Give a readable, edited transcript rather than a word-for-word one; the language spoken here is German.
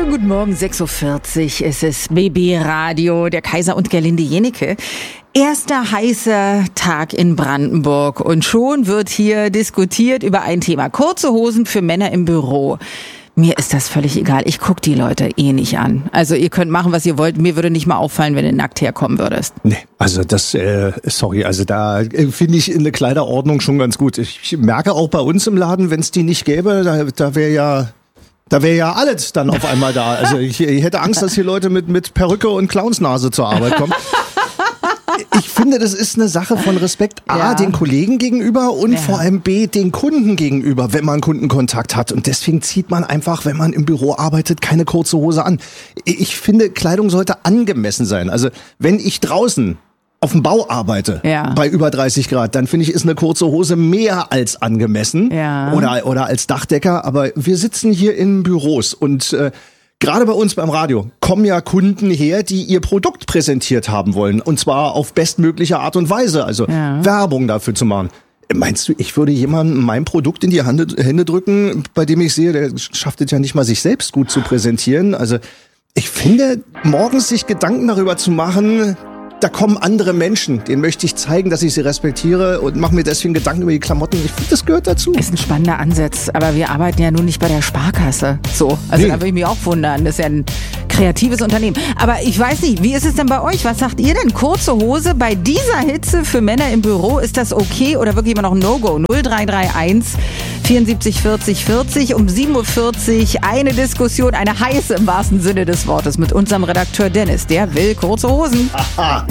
Schönen guten Morgen, 6.40 Uhr. Es ist BB Radio, der Kaiser und Gerlinde Jennecke. Erster heißer Tag in Brandenburg und schon wird hier diskutiert über ein Thema. Kurze Hosen für Männer im Büro. Mir ist das völlig egal. Ich gucke die Leute eh nicht an. Also ihr könnt machen, was ihr wollt. Mir würde nicht mal auffallen, wenn du nackt herkommen würdest. Nee, also das, sorry, also da finde ich eine Kleiderordnung schon ganz gut. Ich merke auch bei uns im Laden, wenn es die nicht gäbe, da wäre ja alles dann auf einmal da. Also ich hätte Angst, dass hier Leute mit Perücke und Clownsnase zur Arbeit kommen. Ich finde, das ist eine Sache von Respekt A, den Kollegen gegenüber und vor allem B, den Kunden gegenüber, wenn man Kundenkontakt hat. Und deswegen zieht man einfach, wenn man im Büro arbeitet, keine kurze Hose an. Ich finde, Kleidung sollte angemessen sein. Also wenn ich draußen auf dem Bau arbeite, bei über 30 Grad, dann finde ich, ist eine kurze Hose mehr als angemessen oder als Dachdecker. Aber wir sitzen hier in Büros und gerade bei uns beim Radio kommen ja Kunden her, die ihr Produkt präsentiert haben wollen. Und zwar auf bestmögliche Art und Weise, also Werbung dafür zu machen. Meinst du, ich würde jemandem mein Produkt in die Hände drücken, bei dem ich sehe, der schafft es ja nicht mal, sich selbst gut zu präsentieren? Also ich finde, morgens sich Gedanken darüber zu machen, da kommen andere Menschen, denen möchte ich zeigen, dass ich sie respektiere und mache mir deswegen Gedanken über die Klamotten. Ich finde, das gehört dazu. Ist ein spannender Ansatz, aber wir arbeiten ja nun nicht bei der Sparkasse. So, also da würde ich mich auch wundern. Das ist ja ein kreatives Unternehmen. Aber ich weiß nicht, wie ist es denn bei euch? Was sagt ihr denn? Kurze Hose bei dieser Hitze für Männer im Büro, ist das okay oder wirklich immer noch ein No-Go? 0331 74 40 40 um 7.40 Uhr eine Diskussion, eine heiße im wahrsten Sinne des Wortes mit unserem Redakteur Dennis. Der will kurze Hosen. Aha.